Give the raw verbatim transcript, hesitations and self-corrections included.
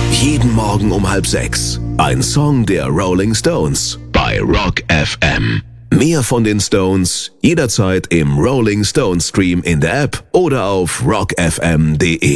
Jeden Morgen um halb sechs. Ein Song der Rolling Stones bei Rock F M. Mehr von den Stones jederzeit im Rolling Stones Stream in der App oder auf rock f m punkt d e.